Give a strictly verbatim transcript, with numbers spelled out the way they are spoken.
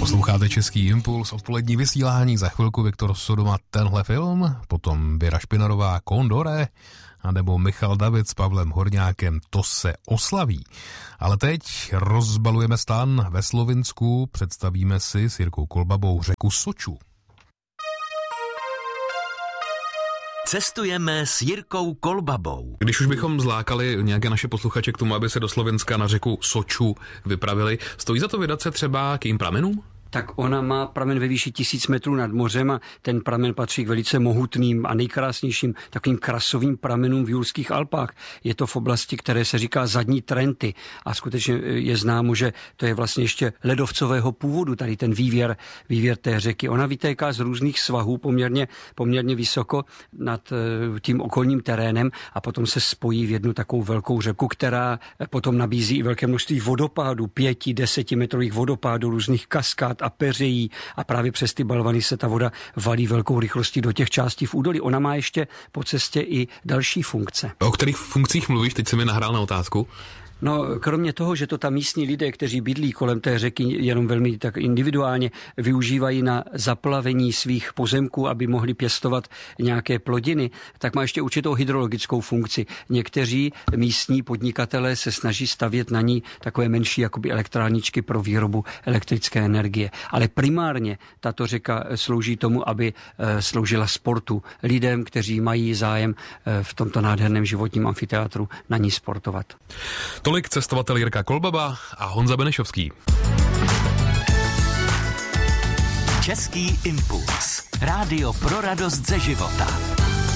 Posloucháte Český impuls, odpolední vysílání, za chvilku Viktor Sodoma tenhle film, potom Věra Špinarová Kondore, anebo Michal David s Pavlem Horňákem To se oslaví. Ale teď rozbalujeme stan ve Slovinsku, představíme si s Jirkou Kolbabou řeku Soču. Cestujeme s Jirkou Kolbabou. Když už bychom zlákali nějaké naše posluchače k tomu, aby se do Slovenska na řeku Soču vypravili, stojí za to vydat se třeba k jejím pramenům? Tak ona má pramen ve výši tisíc metrů nad mořem a ten pramen patří k velice mohutným a nejkrásnějším takovým krasovým pramenům v Jurských Alpách. Je to v oblasti, které se říká Zadní Trenty a skutečně je známo, že to je vlastně ještě ledovcového původu, tady ten vývěr, vývěr té řeky. Ona vytéká z různých svahů poměrně, poměrně vysoko nad tím okolním terénem a potom se spojí v jednu takovou velkou řeku, která potom nabízí i velké množství vodopádů, pěti, desetimetrových vodopádů, různých kaskád a peřejí a právě přes ty balvany se ta voda valí velkou rychlostí do těch částí v údolí. Ona má ještě po cestě i další funkce. O kterých funkcích mluvíš? Teď se mi nahrál na otázku. No, kromě toho, že to tam místní lidé, kteří bydlí kolem té řeky jenom velmi tak individuálně, využívají na zaplavení svých pozemků, aby mohli pěstovat nějaké plodiny, tak má ještě určitou hydrologickou funkci. Někteří místní podnikatelé se snaží stavět na ní takové menší jakoby elektrárničky pro výrobu elektrické energie. Ale primárně tato řeka slouží tomu, aby sloužila sportu lidem, kteří mají zájem v tomto nádherném životním amfiteátru na ní sportovat. Tolik cestovatel Jirka Kolbaba a Honza Benešovský. Český impuls. Rádio pro radost ze života.